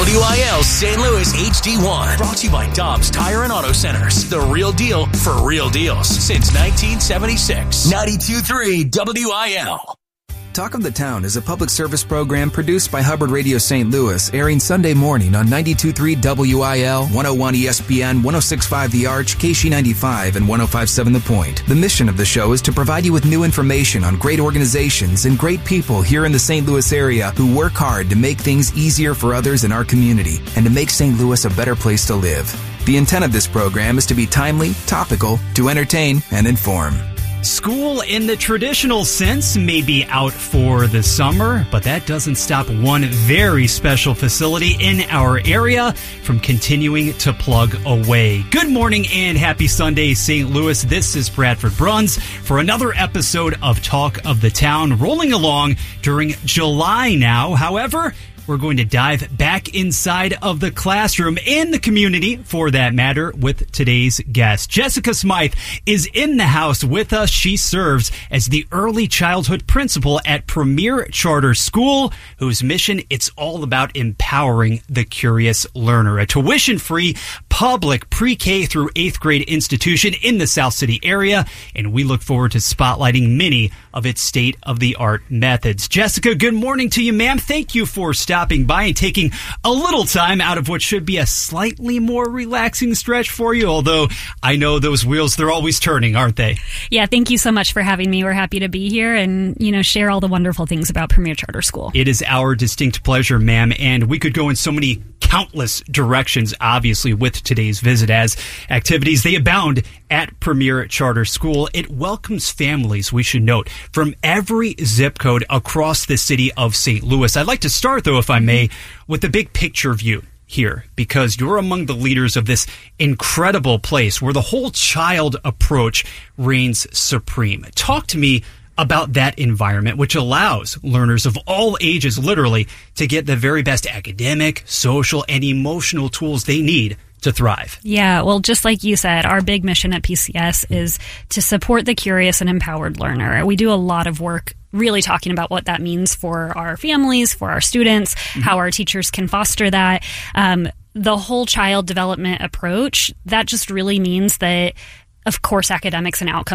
WIL St. Louis HD1. Brought to you by Dobbs Tire and Auto Centers. The real deal for real deals since 1976. 92.3 WIL. Talk of the Town is a public service program produced by Hubbard Radio St. Louis, airing Sunday morning on 92.3 WIL, 101 ESPN, 106.5 The Arch, KC95, and 105.7 The Point. The mission of the show is to provide you with new information on great organizations and great people here in the St. Louis area who work hard to make things easier for others in our community and to make St. Louis a better place to live. The intent of this program is to be timely, topical, to entertain, and inform. School in the traditional sense may be out for the summer, but that doesn't stop one very special facility in our area from continuing to plug away. Good morning and happy Sunday, St. Louis. This is Bradford Bruns for another episode of Talk of the Town, rolling along during July now. However, we're going to dive back inside of the classroom and the community, for that matter, with today's guest. Jessica Smythe is in the house with us. She serves as the early childhood principal at Premier Charter School, whose mission, it's all about empowering the curious learner. A tuition-free public pre-K through 8th grade institution in the South City area, and we look forward to spotlighting many of its state-of-the-art methods. Jessica, good morning to you, ma'am. Thank you for stopping by and taking a little time out of what should be a slightly more relaxing stretch for you, although I know those wheels, they're always turning, aren't they? Yeah, thank you so much for having me. We're happy to be here and, share all the wonderful things about Premier Charter School. It is our distinct pleasure, ma'am, and we could go in so many countless directions, obviously, with today's visit, as activities, they abound at Premier Charter School. It welcomes families, we should note, from every zip code across the city of St. Louis. I'd like to start, though, if I may, with the big picture view here, because you're among the leaders of this incredible place where the whole child approach reigns supreme. Talk to me about that environment, which allows learners of all ages, literally, to get the very best academic, social, and emotional tools they need to thrive. Yeah, well, just like you said, our big mission at PCS is to support the curious and empowered learner. We do a lot of work really talking about what that means for our families, for our students, how our teachers can foster that. The whole child development approach, that just really means that, of course, academics and outcomes